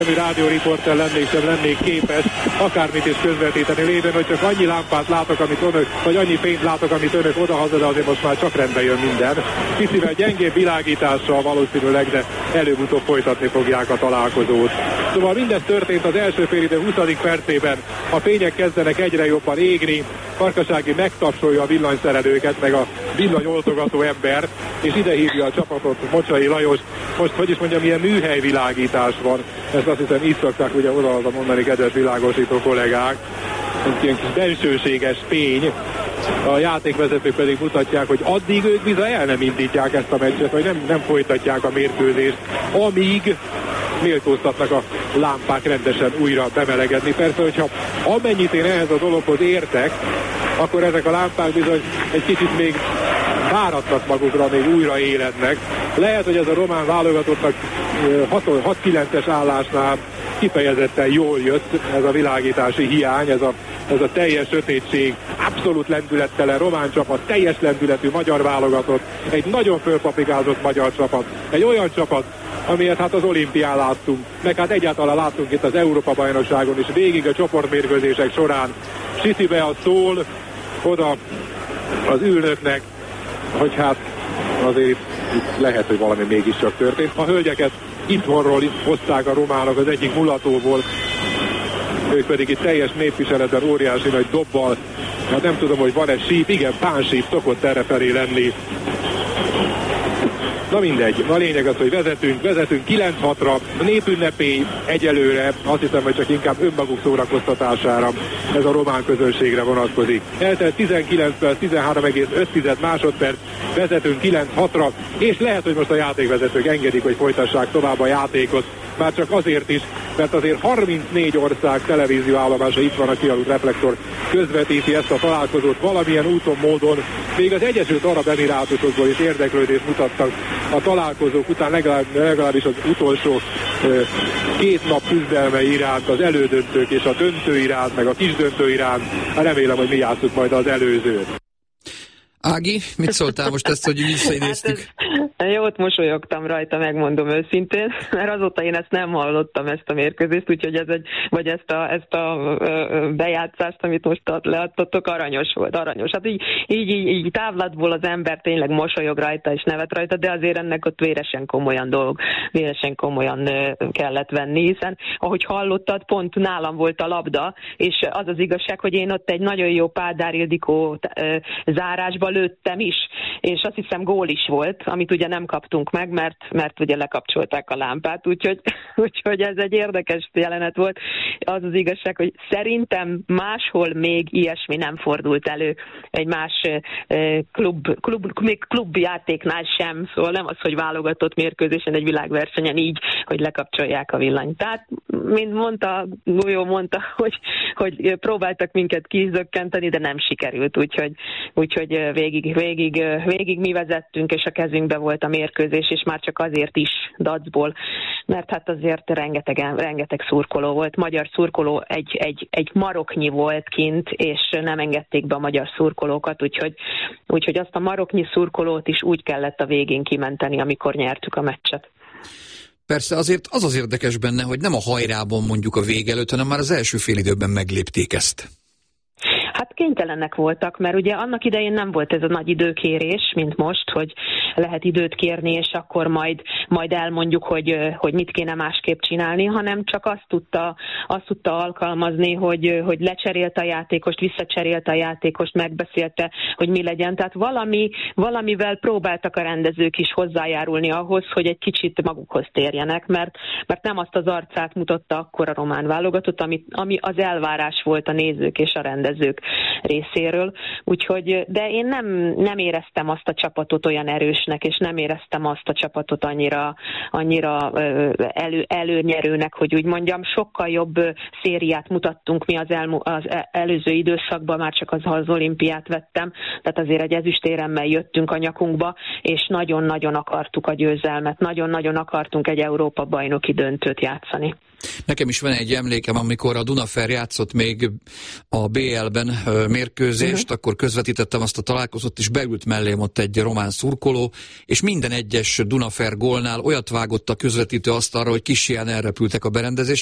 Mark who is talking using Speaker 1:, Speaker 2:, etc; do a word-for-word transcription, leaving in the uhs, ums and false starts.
Speaker 1: rádióriporter lennék, sem lennék képes akármit is közvetíteni lévén, hogy csak annyi lámpát látok, amit önök, vagy annyi fényt látok, amit önök odahaza, de azért most már csak rendbe jön minden. Kicsivel gyengébb világítással valószínűleg, de előbb-utóbb folytatni fogják a találkozót. Szóval mindez történt az első félidő huszadik percében. A fények kezdenek egyre jobban égni, Farkasági megtapsolja a villanyszerelőket, meg a villanyoltogató embert, és ide hívja a csapatot Mocsai Lajos. Most, hogy is mondjam, ilyen műhelyvilágítás van. Ezt azt hiszem így szokták ugye oda mondani, kedves világosító kollégák. Egy ilyen kis bensőséges fény. A játékvezetők pedig mutatják, hogy addig ők bizony el nem indítják ezt a meccset, vagy nem, nem folytatják a mérkőzést, amíg méltóztatnak a lámpák rendesen újra bemelegedni. Persze, hogyha amennyit én ehhez a dologhoz értek, akkor ezek a lámpák bizony egy kicsit még váratnak magukra, még újra élednek. Lehet, hogy ez a román válogatottnak hat kilences állásnál kifejezetten jól jött ez a világítási hiány, ez a, ez a teljes sötétség, abszolút lendülettelen román csapat, teljes lendületű magyar válogatott, egy nagyon fölpapigázott magyar csapat, egy olyan csapat, amilyet hát az olimpián láttunk, meg hát egyáltalán láttunk itt az Európa-bajnokságon is, végig a csoportmérkőzések során Sisibe a szól oda az ülnöknek, hogy hát azért itt, itt lehet, hogy valami mégiscsak történt. A hölgyeket itthonról is hozták a románok az egyik mulatóból, ők pedig itt teljes népviseletben óriási nagy dobbal, hát nem tudom, hogy van-e síp, igen, pánsíp szokott errefelé lenni. Na mindegy, a lényeg az, hogy vezetünk, vezetünk kilenc hatra, a népünnepély egyelőre, azt hiszem, hogy csak inkább önmaguk szórakoztatására, ez a román közönségre vonatkozik. Eltelt tizenkilenc perc, tizenhárom egész öt másodperc, vezetünk kilenc hatra, és lehet, hogy most a játékvezetők engedik, hogy folytassák tovább a játékot, már csak azért is, mert azért harmincnégy ország televízióállomása itt van, a kialudt reflektor közvetíti ezt a találkozót valamilyen úton, módon. Még az Egyesült Arab Emirátusokból is érdeklődést mutattak a találkozók után, legalább, legalábbis az utolsó ö, két nap küzdelme iránt, az elődöntők és a döntő iránt, meg a kisdöntő iránt. Remélem, hogy mi játsszuk majd az előzőt.
Speaker 2: Ági, mit szóltál most ezt, hogy visszaidéztük?
Speaker 3: Hát jót mosolyogtam rajta, megmondom őszintén, mert azóta én ezt nem hallottam, ezt a mérkőzést, úgyhogy ez egy, vagy ezt a, ezt a bejátszást, amit most leadtatok, aranyos volt, aranyos. Hát így, így, így, így távlatból az ember tényleg mosolyog rajta és nevet rajta, de azért ennek ott véresen komolyan dolog, véresen komolyan kellett venni, hiszen ahogy hallottad, pont nálam volt a labda, és az az igazság, hogy én ott egy nagyon jó Pádár Ildikó zárásba lőttem is, és azt hiszem gól is volt, amit ugye nem kaptunk meg, mert, mert ugye lekapcsolták a lámpát, úgyhogy, úgyhogy ez egy érdekes jelenet volt. Az az igazság, hogy szerintem máshol még ilyesmi nem fordult elő, egy más klub, klub, még klubjátéknál sem, szóval nem az, hogy válogatott mérkőzésen egy világversenyen így, hogy lekapcsolják a villanyt. Tehát, mint mondta, Gulyó mondta, hogy, hogy próbáltak minket kizökkenteni, de nem sikerült, úgyhogy, úgyhogy végig, végig, végig mi vezettünk, és a kezünkbe volt a mérkőzés, és már csak azért is dacból, mert hát azért rengeteg, rengeteg szurkoló volt. Magyar szurkoló egy, egy, egy maroknyi volt kint, és nem engedték be a magyar szurkolókat, úgyhogy, úgyhogy azt a maroknyi szurkolót is úgy kellett a végén kimenteni, amikor nyertük a meccset.
Speaker 2: Persze azért az az érdekes benne, hogy nem a hajrában mondjuk a vége előtt, hanem már az első fél időben meglépték ezt.
Speaker 3: Hát kénytelenek voltak, mert ugye annak idején nem volt ez a nagy időkérés, mint most, hogy lehet időt kérni, és akkor majd, majd elmondjuk, hogy, hogy mit kéne másképp csinálni, hanem csak azt tudta, azt tudta alkalmazni, hogy, hogy lecserélte a játékost, visszacserélte a játékost, megbeszélte, hogy mi legyen. Tehát valami, valamivel próbáltak a rendezők is hozzájárulni ahhoz, hogy egy kicsit magukhoz térjenek, mert, mert nem azt az arcát mutatta akkor a román válogatott, ami, ami az elvárás volt a nézők és a rendezők részéről. Úgyhogy, de én nem, nem éreztem azt a csapatot olyan erősnek, és nem éreztem azt a csapatot annyira, annyira elő, előnyerőnek, hogy úgy mondjam, sokkal jobb szériát mutattunk mi az, elmu, az előző időszakban, már csak az, az olimpiát vettem, tehát azért egy ezüstéremmel jöttünk a nyakunkba, és nagyon-nagyon akartuk a győzelmet, nagyon-nagyon akartunk egy Európa-bajnoki döntőt játszani.
Speaker 2: Nekem is van egy emlékem, amikor a Dunafer játszott még a bé el-ben mérkőzést, uh-huh. akkor közvetítettem azt a találkozót, és beült mellém ott egy román szurkoló, és minden egyes Dunafer gólnál olyat vágott a közvetítő asztalra, hogy kis ilyen elrepültek a berendezés.